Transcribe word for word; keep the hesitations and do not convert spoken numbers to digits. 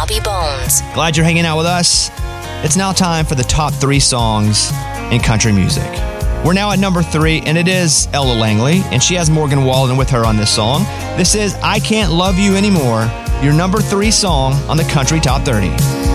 Bobby Bones. Glad you're hanging out with us. It's now time for the top three songs in country music. We're now at number three, and it is Ella Langley, and she has Morgan Wallen with her on this song. This is I Can't Love You Anymore, your number three song on the Country Top thirty.